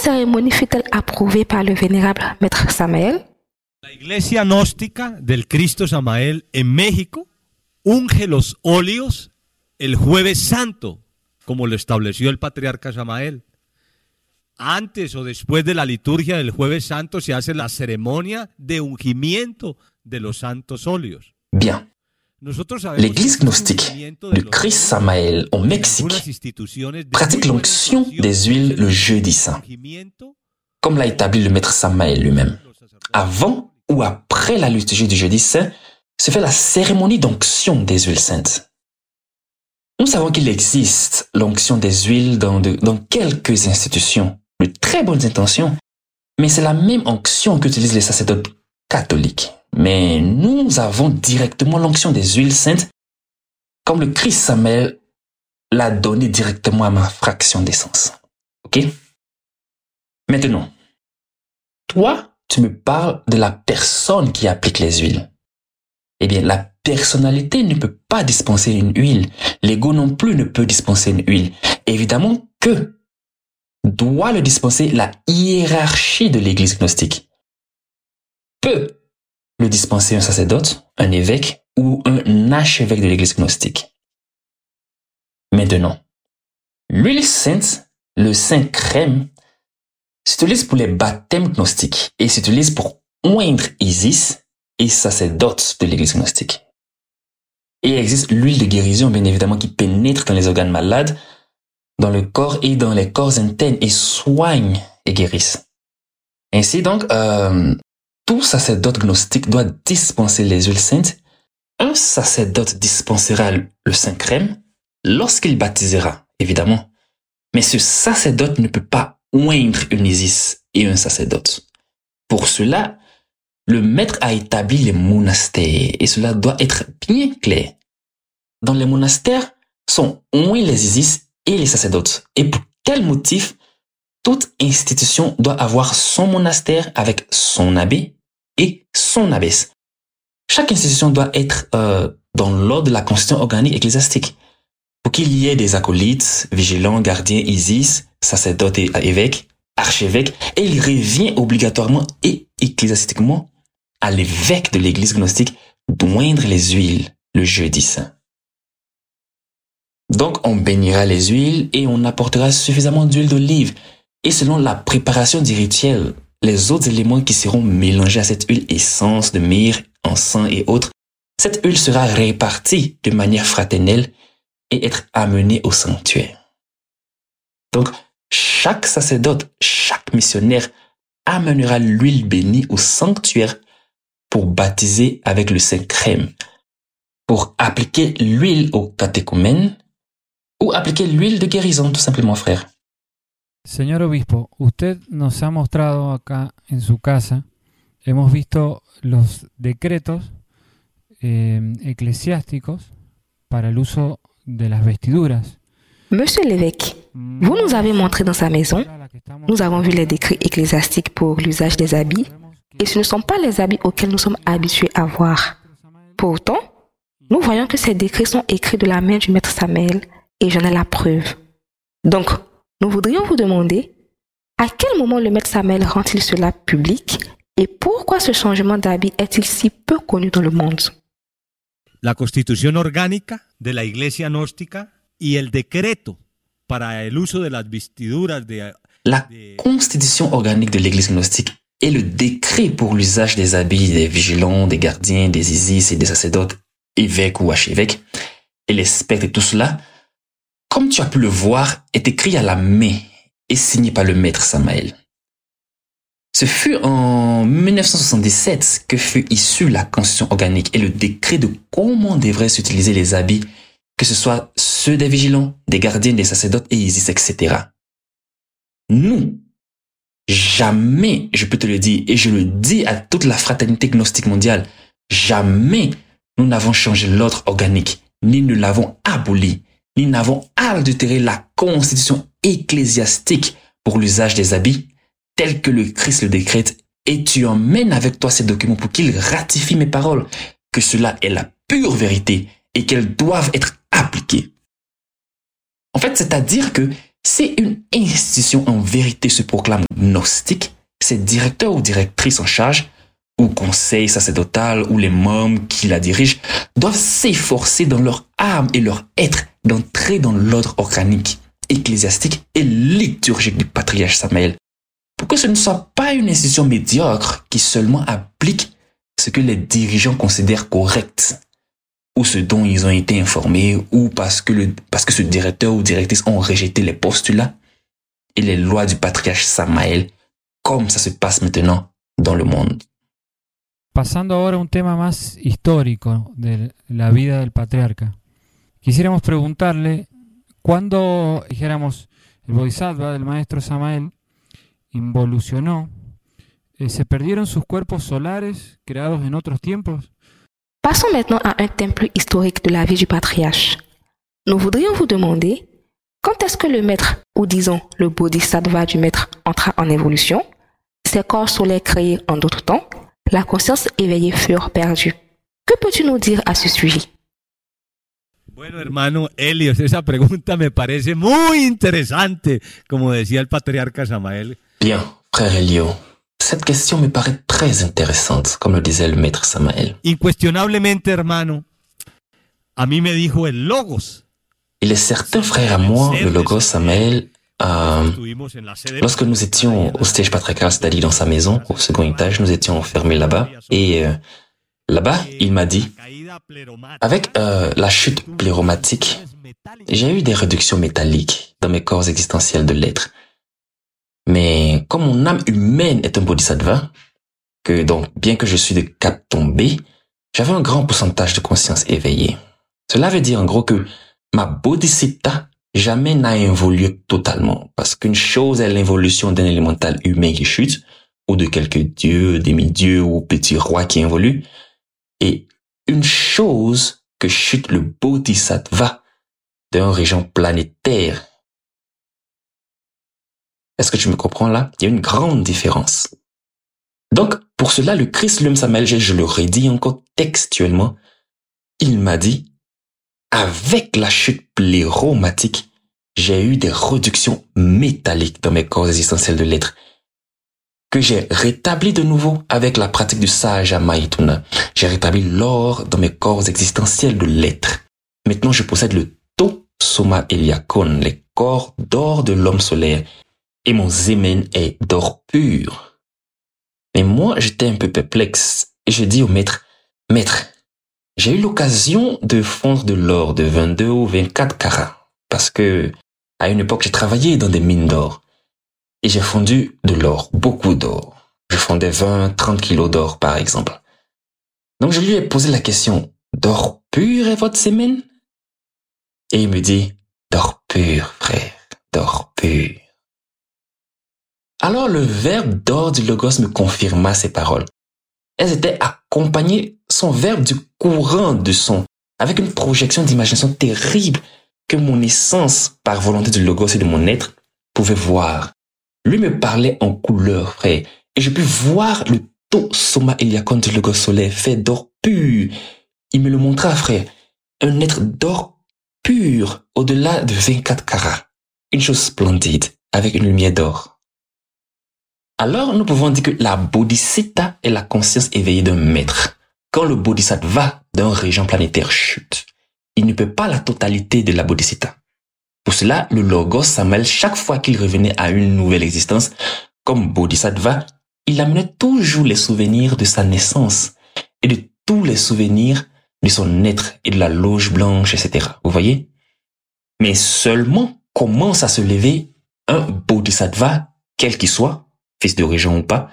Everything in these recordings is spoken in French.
cérémonie fut-elle approuvée par le vénérable maître Samael? La iglesia gnóstica del Cristo Samael en México unge los óleos el Jueves Santo, como lo estableció el patriarca Samael. Antes o después de la liturgia del Jueves Santo se hace la ceremonia de ungimiento de los santos óleos. Bien. L'église gnostique du Christ Samael au Mexique pratique l'onction des huiles le jeudi saint, comme l'a établi le maître Samael lui-même. Avant ou après la liturgie du jeudi saint, se fait la cérémonie d'onction des huiles saintes. Nous savons qu'il existe l'onction des huiles dans quelques institutions, de très bonnes intentions, mais c'est la même onction qu'utilisent les sacerdotes catholiques. Mais nous avons directement l'onction des huiles saintes, comme le Christ Samael l'a donné directement à ma fraction d'essence. Ok? Maintenant, toi, tu me parles de la personne qui applique les huiles. Eh bien, la personnalité ne peut pas dispenser une huile. L'ego non plus ne peut dispenser une huile. Évidemment que doit le dispenser la hiérarchie de l'église gnostique. Peut le dispenser un sacerdote, un évêque ou un archevêque de l'église gnostique. Maintenant, l'huile sainte, le saint crème, s'utilise pour les baptêmes gnostiques et s'utilise pour oindre Isis et sacerdotes de l'église gnostique. Et il existe l'huile de guérison, bien évidemment, qui pénètre dans les organes malades, dans le corps et dans les corps internes et soigne et guérisse. Ainsi donc, tout sacerdote gnostique doit dispenser les huiles saintes. Un sacerdote dispensera le saint crème lorsqu'il baptisera, évidemment. Mais ce sacerdote ne peut pas oindre une Isis et un sacerdote. Pour cela, le maître a établi les monastères et cela doit être bien clair. Dans les monastères sont oints les Isis et les sacerdotes. Et pour quel motif toute institution doit avoir son monastère avec son abbé et son abbesse. Chaque institution doit être dans l'ordre de la constitution organique ecclésiastique. Pour qu'il y ait des acolytes, vigilants, gardiens, Isis, sacerdotes et évêques, archevêques, et il revient obligatoirement et ecclésiastiquement à l'évêque de l'église gnostique d'oindre les huiles le jeudi saint. Donc on bénira les huiles et on apportera suffisamment d'huile d'olive. Et selon la préparation du rituel, les autres éléments qui seront mélangés à cette huile, essence de myrrhe, encens et autres, cette huile sera répartie de manière fraternelle et être amenée au sanctuaire. Donc, chaque sacerdote, chaque missionnaire amènera l'huile bénie au sanctuaire pour baptiser avec le saint crème, pour appliquer l'huile au catéchumène ou appliquer l'huile de guérison, tout simplement, frère. Señor Obispo, usted nos ha mostrado acá en su casa, hemos visto los decretos eclesiásticos para el uso de las vestiduras. Monsieur l'évêque, vous nous avez montré dans sa maison, nous avons vu les décrets ecclésiastiques pour l'usage des habits, et ce ne sont pas les habits auxquels nous sommes habitués à voir. Pourtant, nous voyons que ces décrets sont écrits de la main du maître Samael, et j'en ai la preuve. Donc, nous voudrions vous demander à quel moment le maître Samael rend-il cela public et pourquoi ce changement d'habit est-il si peu connu dans le monde? La constitución orgánica de la iglesia gnóstica y el decreto para el uso de las vestiduras de... La constitution organique de l'église gnostique et le décret pour l'usage des habits des vigilants, des gardiens, des Isis et des sacerdotes, évêques ou archevêques, et les spectres et tout cela, comme tu as pu le voir, est écrit à la main et signé par le maître Samael. Ce fut en 1977 que fut issue la constitution organique et le décret de comment devraient s'utiliser les habits, que ce soit ceux des vigilants, des gardiens, des sacerdotes et Isis, etc. Nous, jamais, je peux te le dire, et je le dis à toute la fraternité gnostique mondiale, jamais nous n'avons changé l'ordre organique, ni ne l'avons aboli, ni n'avons adultéré la constitution ecclésiastique pour l'usage des habits, tel que le Christ le décrète, et tu emmènes avec toi ces documents pour qu'ils ratifient mes paroles, que cela est la pure vérité et qu'elles doivent être appliquées. En fait, c'est-à-dire que Si une institution en vérité se proclame gnostique, ses directeurs ou directrices en charge, ou conseil sacerdotal, ou les membres qui la dirigent, doivent s'efforcer dans leur âme et leur être d'entrer dans l'ordre organique, ecclésiastique et liturgique du patriarche Samaël, pour que ce ne soit pas une institution médiocre qui seulement applique ce que les dirigeants considèrent correct, ou ce dont ils ont été informés, ou parce que ce directeur ou directrice ont rejeté les postulats et les lois du patriarche Samaël, comme ça se passe maintenant dans le monde. Pasando ahora a un tema más histórico de la vida del patriarca, quisiéramos preguntarle, cuando, dijéramos, el Bodhisattva del maestro Samael involucionó, ¿se perdieron sus cuerpos solares creados en otros tiempos? Passons maintenant à un thème plus historique de la vie du patriarche. Nous voudrions vous demander quand est-ce que le maître, ou disons le bodhisattva du maître, entra en évolution, ses corps solaires créés en d'autres temps, la conscience éveillée furent perdus. Que peux-tu nous dire à ce sujet? Bueno, hermano Helios, esa pregunta me parece muy interesante, como decía el patriarca Samael. Bien, frère Elio, cette question me paraît très intéressante, comme le disait le maître Samael. Incuestionablemente, hermano, a mí me dijo el Logos. Il est certain, frère, à moi, le Logos Samael, lorsque nous étions au siège patriarcal, c'est-à-dire dans sa maison, au second étage, nous étions enfermés là-bas, et là-bas, il m'a dit, avec la chute pléromatique, j'ai eu des réductions métalliques dans mes corps existentiels de l'être. Mais comme mon âme humaine est un bodhisattva, que donc, bien que je suis de cap tombé, j'avais un grand pourcentage de conscience éveillée. Cela veut dire en gros que ma bodhisattva jamais n'a évolué totalement, parce qu'une chose est l'évolution d'un élémental humain qui chute, ou de quelques dieux, demi-dieux ou petits rois qui évoluent, et une chose que chute le bodhisattva d'un régent planétaire. Est-ce que tu me comprends là? Il y a une grande différence. Donc, pour cela, le Christ lui-même Samael, je le redis encore textuellement, il m'a dit, avec la chute pléromatique, j'ai eu des réductions métalliques dans mes corps existentiels de l'être, que j'ai rétabli de nouveau avec la pratique du Sahaja Maituna. J'ai rétabli l'or dans mes corps existentiels de l'être. Maintenant, je possède le To Soma Eliakon, les corps d'or de l'homme solaire, et mon zémen est d'or pur. Mais moi, j'étais un peu perplexe, et je dis au maître, « Maître, j'ai eu l'occasion de fondre de l'or de 22 ou 24 carats, parce que à une époque, j'ai travaillé dans des mines d'or, et j'ai fondu de l'or, beaucoup d'or. Je fondais 20, 30 kilos d'or, par exemple. Donc, je lui ai posé la question, « D'or pur est votre sémène ?» Et il me dit, « D'or pur, frère, d'or pur. » Alors, le verbe d'or du Logos me confirma ces paroles. Elles étaient accompagnées, son verbe, du courant de son, avec une projection d'imagination terrible que mon essence, par volonté du Logos et de mon être, pouvait voir. Lui me parlait en couleur, frère, et je pus voir le To Soma Eliakon du Logos solaire fait d'or pur. Il me le montra, frère, un être d'or pur, au-delà de 24 carats. Une chose splendide, avec une lumière d'or. Alors, nous pouvons dire que la bodhisattva est la conscience éveillée d'un maître. Quand le bodhisattva d'un régent planétaire chute, il ne peut pas la totalité de la bodhisattva. Pour cela, le Logos Samael, chaque fois qu'il revenait à une nouvelle existence, comme bodhisattva, il amenait toujours les souvenirs de sa naissance et de tous les souvenirs de son être et de la loge blanche, etc. Vous voyez? Mais seulement commence à se lever un bodhisattva, quel qu'il soit, fils de régent ou pas,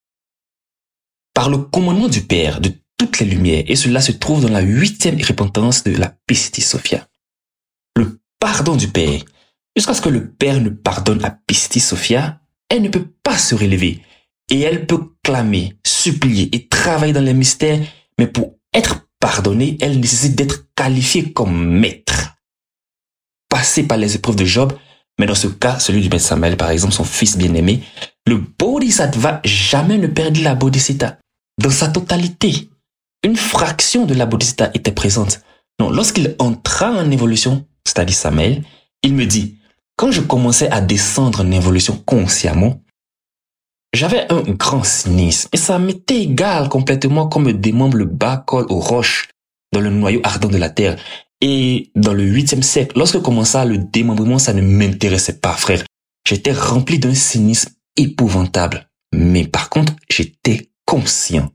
par le commandement du Père de toutes les lumières, et cela se trouve dans la 8e repentance de la Pistis Sophia. Le pardon du Père. Jusqu'à ce que le Père ne pardonne à Pistis Sophia, elle ne peut pas se relever, et elle peut clamer, supplier et travailler dans les mystères, mais pour être pardonnée, elle nécessite d'être qualifiée comme maître. Passer par les épreuves de Job, mais dans ce cas, celui du maître Samael, par exemple, son fils bien-aimé, le bodhisattva jamais ne perdit la bodhisattva. Dans sa totalité, une fraction de la bodhisattva était présente. Non, lorsqu'il entra en évolution, c'est-à-dire Samael, il me dit, quand je commençais à descendre en évolution consciemment, j'avais un grand cynisme et ça m'était égal complètement comme me démembre le bas col aux roches dans le noyau ardent de la terre. Et dans le 8e siècle, lorsque commença le démembrement, ça ne m'intéressait pas, frère. J'étais rempli d'un cynisme épouvantable. Mais par contre, j'étais conscient.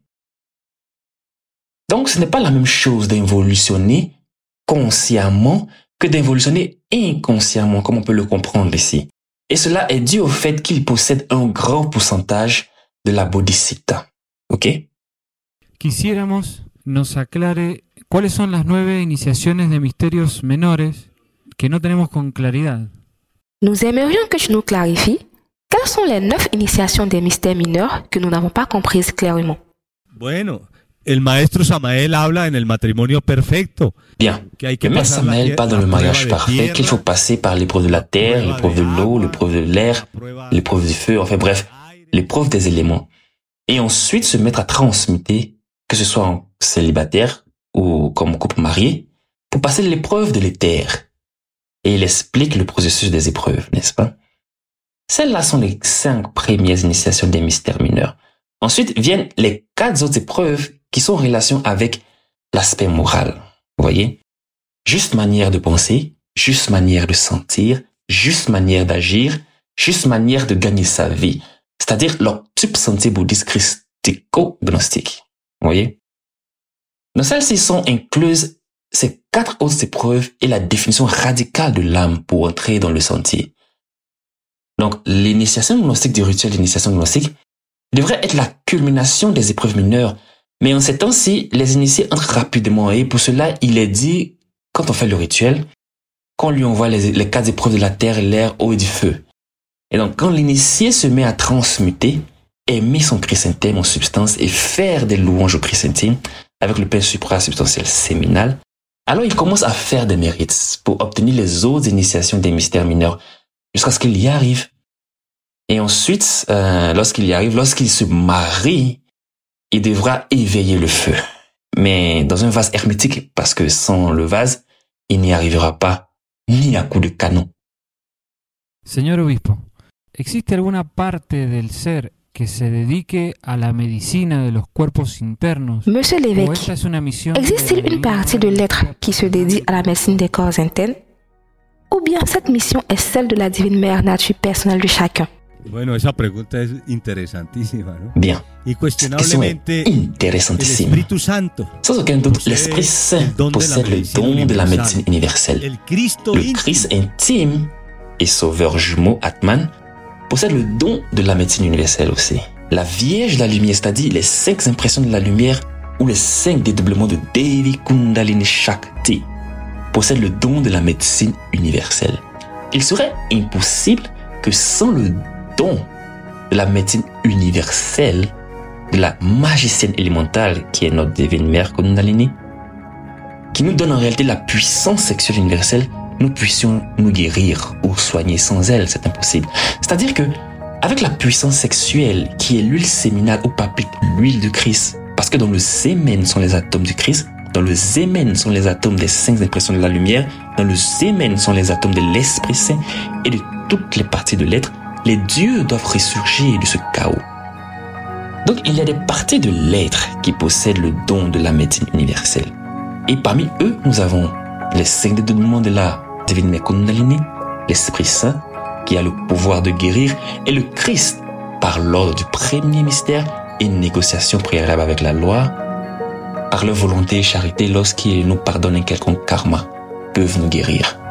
Donc, ce n'est pas la même chose d'involutionner consciemment que d'involutionner inconsciemment, comme on peut le comprendre ici. Et cela est dû au fait qu'il possède un grand pourcentage de la bodhisattva. ¿Ok? Quisiéramos nos aclare cuáles son las 9 iniciaciones de misterios menores que no tenemos con claridad. Nous aimerions que tu nous clarifies quelles sont les 9 initiations des mystères mineurs que nous n'avons pas comprises clairement. Bueno, el maestro Samael habla en el matrimonio perfecto. Bien, le maître Samael parle dans le mariage parfait qu'il faut passer par l'épreuve de la terre, l'épreuve de l'eau, l'épreuve de l'air, l'épreuve du feu, enfin bref, l'épreuve des éléments. Et ensuite se mettre à transmuter, que ce soit en célibataire ou comme couple marié, pour passer l'épreuve de l'éther. Et il explique le processus des épreuves, n'est-ce pas? Celles-là sont les 5 premières initiations des mystères mineurs. Ensuite viennent les 4 autres épreuves qui sont en relation avec l'aspect moral. Vous voyez? Juste manière de penser, juste manière de sentir, juste manière d'agir, juste manière de gagner sa vie. C'est-à-dire l'octuple sentier bouddhiste christico-gnostique. Vous voyez? Dans celles-ci sont incluses ces 4 autres épreuves et la définition radicale de l'âme pour entrer dans le sentier. Donc, l'initiation gnostique du rituel d'initiation gnostique devrait être la culmination des épreuves mineures. Mais en ces temps-ci, les initiés entrent rapidement et pour cela, il est dit, quand on fait le rituel, qu'on lui envoie les 4 épreuves de la terre, l'air, eau et du feu. Et donc, quand l'initié se met à transmuter, aimer son chrysanthème en substance et faire des louanges au chrysanthème avec le pain suprasubstantiel séminal, alors il commence à faire des mérites pour obtenir les autres initiations des mystères mineurs jusqu'à ce qu'il y arrive. Et ensuite, lorsqu'il y arrive, lorsqu'il se marie, il devra éveiller le feu. Mais dans un vase hermétique, parce que sans le vase, il n'y arrivera pas, ni à coup de canon. Señor Obispo, ¿existe alguna parte del ser que se dedique a la medicina de los cuerpos internos? Monsieur l'évêque, existe-t-il une partie de l'être qui se dédie à la médecine des corps internes? Ou bien cette mission est celle de la divine mère nature personnelle de chacun? Bueno, esa pregunta es interesantísima, ¿no? Bien. Incuestionablemente, intéressantissime. el Espíritu Santo, Sans aucun doute, l'Esprit Saint possède le don de la médecine universelle. el Cristo Le íntimo, Christ intime et sauveur jumeau Atman possède le don de la médecine universelle aussi. La Vierge de la Lumière, c'est-à-dire les 5 impressions de la lumière ou les 5 dédoublements de Devi Kundalini Shakti, possède le don de la médecine universelle. Il serait impossible que sans le don de la médecine universelle, de la magicienne élémentale qui est notre divine mère Kundalini, qui nous donne en réalité la puissance sexuelle universelle, nous puissions nous guérir ou soigner sans elle, c'est impossible. C'est-à-dire que, avec la puissance sexuelle qui est l'huile séminale ou papique, l'huile du Christ, parce que dans le sémen sont les atomes du Christ, dans le sémen sont les atomes des 5 impressions de la lumière, dans le sémen sont les atomes de l'Esprit Saint et de toutes les parties de l'être, les dieux doivent ressurgir de ce chaos. Donc il y a des parties de l'être qui possèdent le don de la médecine universelle. Et parmi eux, nous avons les 5 dédoublements de la divine mère Kundalini, l'Esprit Saint qui a le pouvoir de guérir et le Christ par l'ordre du premier mystère et une négociation préalable avec la loi, par leur volonté et charité lorsqu'ils nous pardonnent un quelconque karma, peuvent nous guérir.